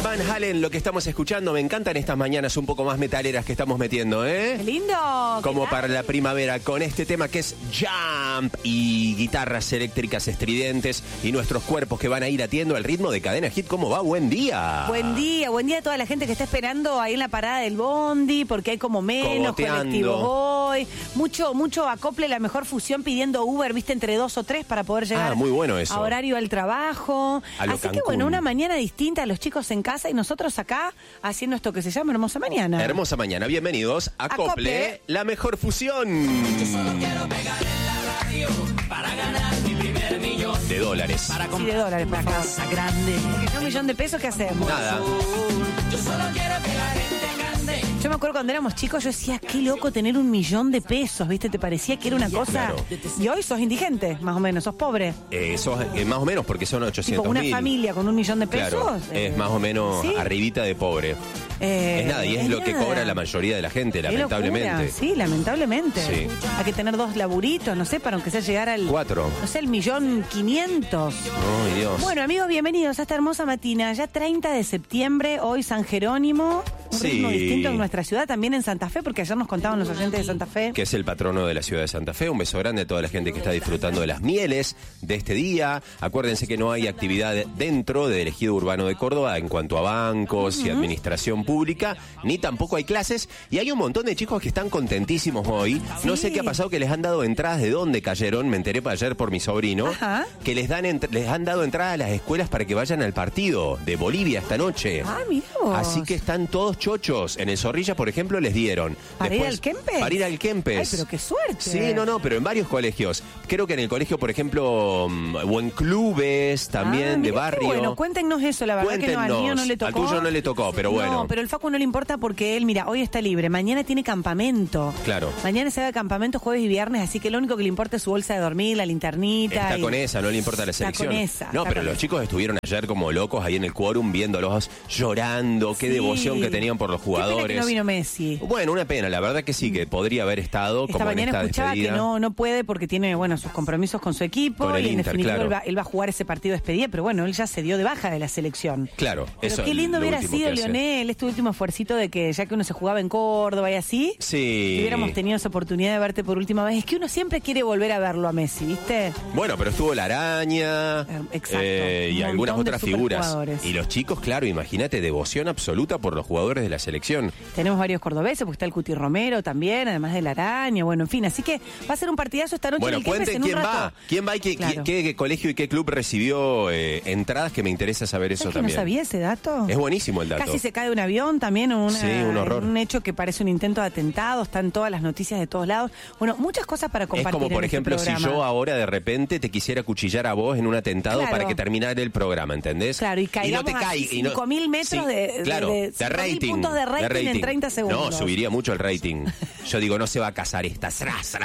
Van Halen, lo que estamos escuchando. Me encantan estas mañanas un poco más metaleras que estamos metiendo, ¿eh? ¡Qué lindo! Como para la primavera, con este tema que es Jump y guitarras eléctricas estridentes y nuestros cuerpos que van a ir atiendo al ritmo de Cadena Hit. ¿Cómo va? Buen día. Buen día a toda la gente que está esperando ahí en la parada del bondi, porque hay como menos Cogoteando. colectivos hoy. Mucho acople, la mejor fusión pidiendo Uber, viste, entre 2 o 3 para poder llegar muy bueno eso. a horario al trabajo. A lo Así que Cancún. bueno, una mañana distinta, los chicos en casa y nosotros acá haciendo esto que se llama Hermosa Mañana. Hermosa mañana, bienvenidos a Acople, la mejor fusión. Yo solo quiero pegar en la radio para ganar mi primer millón de dólares. Para Sí, comprar de dólares para acá. casa grande. ¿Un millón de pesos qué hacemos? Nada. Yo solo quiero pegar gente grande. Yo me acuerdo cuando éramos chicos, yo decía, qué loco tener 1 millón de pesos, ¿viste? ¿Te parecía que era una cosa? Claro. Y hoy sos indigente, más o menos, sos pobre. Sos más o menos porque son 800 Tipo, una mil. familia con 1 millón de pesos. Claro, es más o menos ¿sí? arribita de pobre. Es nada, y es lo que nada. cobra la mayoría de la gente, Qué lamentablemente. locura. Sí, lamentablemente. Sí. Hay que tener 2 laburitos, no sé, para aunque sea llegar al... 4. No sé, el 1.500.000. Ay, Dios. Bueno, amigos, bienvenidos a esta hermosa matina. Ya 30 de septiembre, hoy San Jerónimo. Un Sí. ritmo distinto en nuestra ciudad, también en Santa Fe, porque ayer nos contaban los oyentes de Santa Fe. Que es el patrono de la ciudad de Santa Fe. Un beso grande a toda la gente que está disfrutando de las mieles de este día. Acuérdense que no hay actividad dentro del ejido urbano de Córdoba en cuanto a bancos y administración pública, ni tampoco hay clases. Y hay un montón de chicos que están contentísimos hoy. No Sí. sé qué ha pasado, que les han dado entradas de dónde cayeron. Me enteré ayer por mi sobrino. Ajá. Que les han dado entradas a las escuelas para que vayan al partido de Bolivia esta noche. Ah, mirá vos. Así que están todos chochos. En el Zorrilla, por ejemplo, les dieron. ¿Para ir al Kempes? Para ir al Kempes. Ay, pero qué suerte. Sí, no, pero en varios colegios. Creo que en el colegio, por ejemplo, o en clubes también de mirá qué barrio. Bueno, cuéntenos eso, la verdad que no, al mío no le tocó. Al tuyo no le tocó, pero bueno. No, pero el Facu no le importa porque él, mira, hoy está libre, mañana tiene campamento. Claro. Mañana se va de campamento jueves y viernes, así que lo único que le importa es su bolsa de dormir, la linternita. Está y... con esa, no le importa la Está selección. con esa, No, está pero con los esa. chicos estuvieron ayer como locos ahí en el quórum viéndolos llorando, qué Sí. devoción que tenían por los Qué pena jugadores. que no vino Messi. Bueno, una pena, la verdad que sí, que podría haber estado Esta como en mañana esta escuchaba despedida. que no puede porque tiene, bueno, sus compromisos con su equipo Con el y en Inter, definitiva claro. él va a jugar ese partido de despedida, pero bueno, él ya se dio de baja de la selección. Claro, Pero eso qué es lindo lo hubiera último sido, que hace. Leonel, este último esfuercito de que ya que uno se jugaba en Córdoba y así, Sí. si hubiéramos tenido esa oportunidad de verte por última vez. Es que uno siempre quiere volver a verlo a Messi, ¿viste? Bueno, pero estuvo la araña Exacto, y un algunas montón de otras figuras. superjugadores. Y los chicos, claro, imagínate, devoción absoluta por los jugadores de la selección. Tenemos varios cordobeses, porque está el Cuti Romero también, además de la araña, bueno, en fin, así que va a ser un partidazo esta noche Bueno, en el Kempes cuenten en un quién rato. va. ¿Quién va y Claro. qué colegio y qué club recibió entradas? Que me interesa saber eso ¿Sabes que también. no sabía ese dato? Es buenísimo el dato. Casi se cae de un avión también, Sí, un horror. un hecho que parece un intento de atentado, están todas las noticias de todos lados. Bueno, muchas cosas para Es compartir como, por en este ejemplo, si programa. yo ahora de repente te quisiera cuchillar a vos en un atentado Claro. para que terminara el programa, ¿entendés? Claro, y caigamos a 5.000 metros de claro, de 5.000 rating. puntos de rating en 30 segundos. No, subiría mucho el rating. Yo digo, no se va a casar esta. Sra.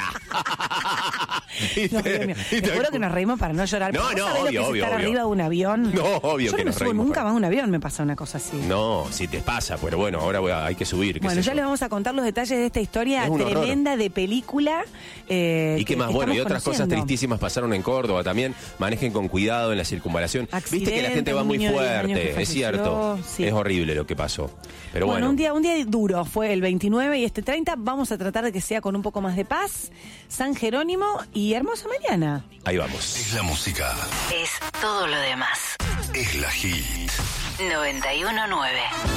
No, Dios mío. Te juro que nos reímos para no llorar. No, ¿Vos no, sabés lo que es obvio, estar obvio. arriba de un avión? No, obvio Yo que no me nos subo reímos, nunca pero- más a un avión, me pasa una cosa así. No, si te pasa, pero bueno, ahora hay que subir. qué Bueno, sé ya yo. les vamos a contar los detalles de esta historia Es un horror. tremenda de película. Y qué más, bueno, y estamos otras cosas conociendo. tristísimas pasaron en Córdoba también. Manejen con cuidado en la circunvalación. Viste que la gente va un muy niño de 10 años que fuerte, es falleció, cierto. sí. Es horrible lo que pasó. Pero bueno, un día duro fue el 29 y este 30. Vamos a tratar de que sea con un poco más de paz. San Jerónimo y hermosa mañana. ahí vamos. Es la música. Es todo lo demás. Es la hit. 91.9.